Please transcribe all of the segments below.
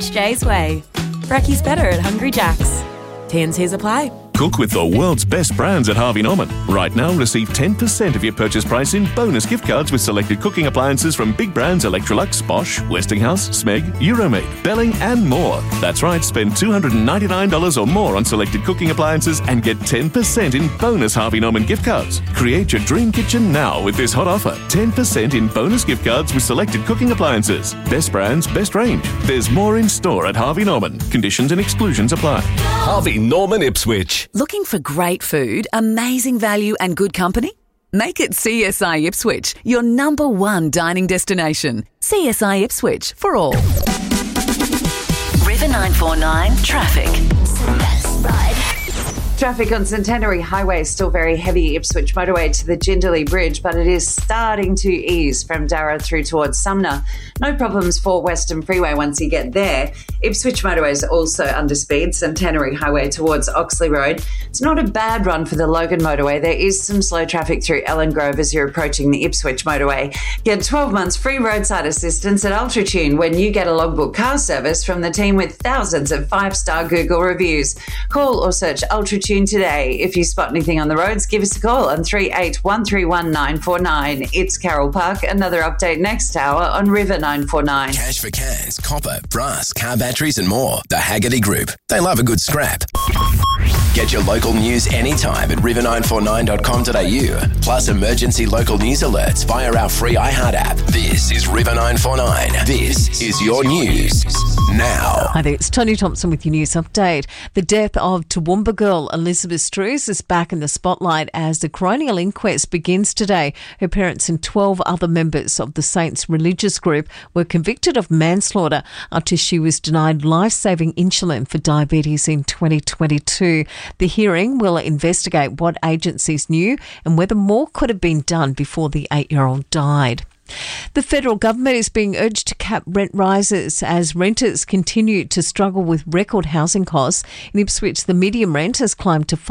SJ's way. Brekkies better at Hungry Jack's. T&Cs apply. Cook with the world's best brands at Harvey Norman. Right now, receive 10% of your purchase price in bonus gift cards with selected cooking appliances from big brands Electrolux, Bosch, Westinghouse, Smeg, Euromade, Belling and more. That's right, spend $299 or more on selected cooking appliances and get 10% in bonus Harvey Norman gift cards. Create your dream kitchen now with this hot offer. 10% in bonus gift cards with selected cooking appliances. Best brands, best range. There's more in store at Harvey Norman. Conditions and exclusions apply. Harvey Norman Ipswich. Looking for great food, amazing value and good company? Make it CSI Ipswich, your number one dining destination. CSI Ipswich for all. River 949 traffic. Traffic on Centenary Highway is still very heavy. Ipswich motorway to the Jindalee Bridge, but it is starting to ease from Darra through towards Sumner. No problems for Western Freeway once you get there. Ipswich motorway is also under speed. Centenary Highway towards Oxley Road. It's not a bad run for the Logan motorway. There is some slow traffic through Ellen Grove as you're approaching the Ipswich motorway. Get 12 months free roadside assistance at UltraTune when you get a logbook car service from the team with thousands of 5-star Google reviews. Call or search UltraTune today. If you spot anything on the roads, give us a call on 38131949. It's Carol Park. Another update next hour on River 949. Cash for cans, copper, brass, car batteries and more. The Haggerty Group. They love a good scrap. Get your local news anytime at river949.com.au. Plus emergency local news alerts via our free iHeart app. This is River 949. This is your news now. Hi there, it's Tony Thompson with your news update. The death of Toowoomba girl Elizabeth Strews is back in the spotlight as the coronial inquest begins today. Her parents and 12 other members of the Saints religious group were convicted of manslaughter after she was denied life-saving insulin for diabetes in 2022. The hearing will investigate what agencies knew and whether more could have been done before the 8-year-old died. The federal government is being urged to cap rent rises as renters continue to struggle with record housing costs. In Ipswich, the median rent has climbed to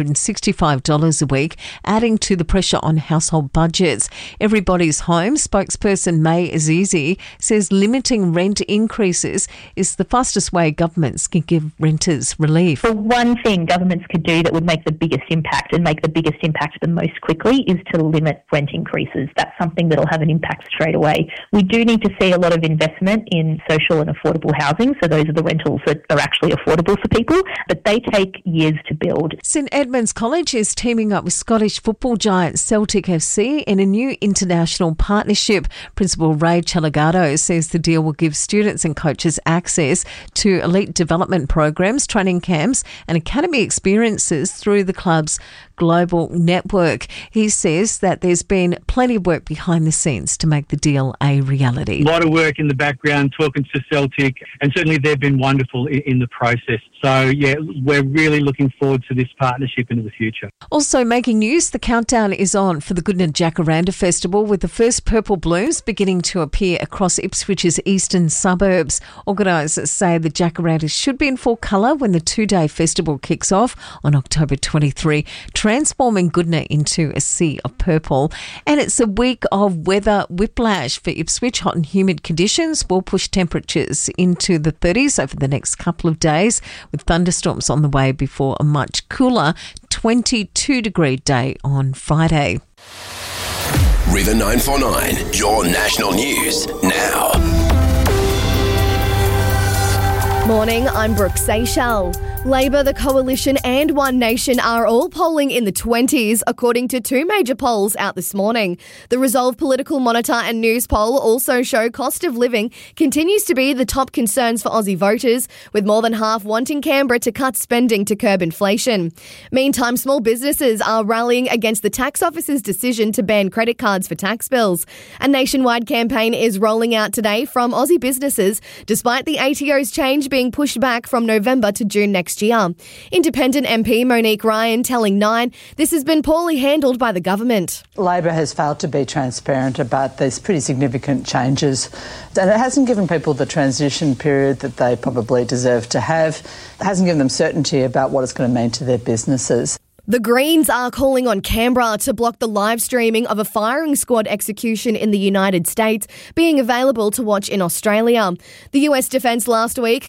$565 a week, adding to the pressure on household budgets. Everybody's Home spokesperson May Azizi says limiting rent increases is the fastest way governments can give renters relief. The one thing governments could do that would make the biggest impact and make the biggest impact the most quickly is to limit rent increases. That's something that will have an impact straight away. We do need to see a lot of investment in social and affordable housing, so those are the rentals that are actually affordable for people, but they take years to build. St Edmunds College is teaming up with Scottish football giant Celtic FC in a new international partnership. Principal Ray Chalagado says the deal will give students and coaches access to elite development programs, training camps and academy experiences through the club's global network. He says that there's been plenty of work behind the scenes to make the deal a reality. A lot of work in the background talking to Celtic, and certainly they've been wonderful in the process. So, yeah, we're really looking forward to this partnership into the future. Also making news, the countdown is on for the Goodna Jacaranda Festival, with the first purple blooms beginning to appear across Ipswich's eastern suburbs. Organisers say the jacarandas should be in full colour when the 2-day festival kicks off on October 23, transforming Goodna into a sea of purple. And it's a week of weather whiplash for Ipswich. Hot and humid conditions will push temperatures into the 30s over the next couple of days, with thunderstorms on the way before a much cooler 22-degree day on Friday. River 949, your national news now. Morning, I'm Brooke Seychelles. Labor, the Coalition and One Nation are all polling in the 20s, according to two major polls out this morning. The Resolve Political Monitor and News poll also show cost of living continues to be the top concerns for Aussie voters, with more than half wanting Canberra to cut spending to curb inflation. Meantime, small businesses are rallying against the tax office's decision to ban credit cards for tax bills. A nationwide campaign is rolling out today from Aussie businesses, despite the ATO's change being pushed back from November to June next year. Independent MP Monique Ryan telling Nine this has been poorly handled by the government. Labor has failed to be transparent about these pretty significant changes, and it hasn't given people the transition period that they probably deserve to have. It hasn't given them certainty about what it's going to mean to their businesses. The Greens are calling on Canberra to block the live streaming of a firing squad execution in the United States being available to watch in Australia. The US Defence last week